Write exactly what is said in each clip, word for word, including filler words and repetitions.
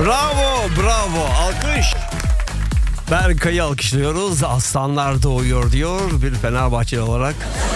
Bravo, bravo. Alkış. Berkay'ı alkışlıyoruz. Aslanlar doğuyor diyor bir Fenerbahçeli olarak.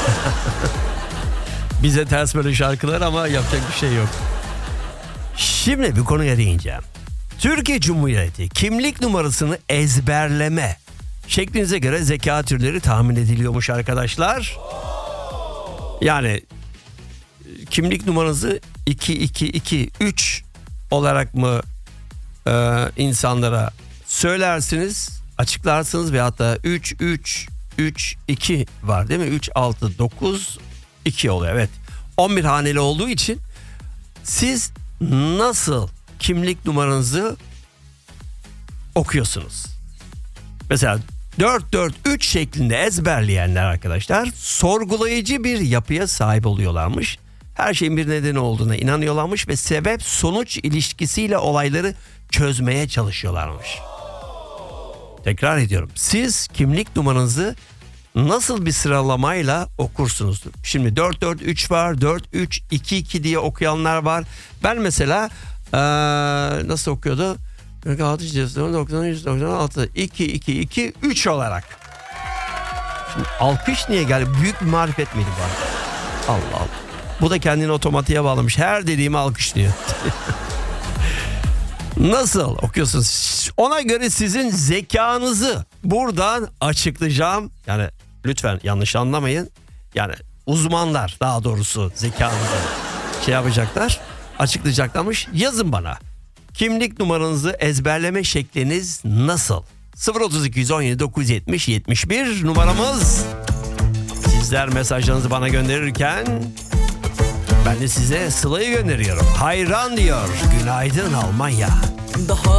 Bize ters böyle şarkılar ama yapacak bir şey yok. Şimdi bir konuya değineceğim. Türkiye Cumhuriyeti kimlik numarasını ezberleme şeklinize göre zeka türleri tahmin ediliyormuş arkadaşlar. Yani kimlik numaranızı iki iki iki üç olarak mı e, insanlara söylersiniz, açıklarsınız ve hatta üç üç üç iki var değil mi? üç altı dokuz iki oluyor, evet. on bir haneli olduğu için siz nasıl kimlik numaranızı okuyorsunuz? Mesela dört dört üç şeklinde ezberleyenler arkadaşlar sorgulayıcı bir yapıya sahip oluyorlarmış. Her şeyin bir nedeni olduğuna inanıyorlarmış ve sebep sonuç ilişkisiyle olayları çözmeye çalışıyorlarmış. Tekrar ediyorum. Siz kimlik numaranızı nasıl bir sıralamayla okursunuz? Şimdi dört dört üç var, dört üç iki iki diye okuyanlar var. Ben mesela ee, nasıl okuyordu? kırk altı, doksan, doksan altı, iki iki iki üç olarak. Şimdi alkış niye geldi? Büyük bir marifet miydi bu? Allah Allah. Bu da kendini otomatiğe bağlamış. Her dediğimi alkışlıyor. Nasıl okuyorsunuz? Ona göre sizin zekanızı buradan açıklayacağım. Yani lütfen yanlış anlamayın. Yani uzmanlar daha doğrusu zekanızı şey yapacaklar, açıklayacaklarmış. Yazın bana. Kimlik numaranızı ezberleme şekliniz nasıl? sıfır otuz iki yüz on yedi dokuz yüz yetmiş yetmiş bir numaramız. Sizler mesajlarınızı bana gönderirken ben de size Sıla'yı gönderiyorum. Hayran diyor. Günaydın Almanya. Daha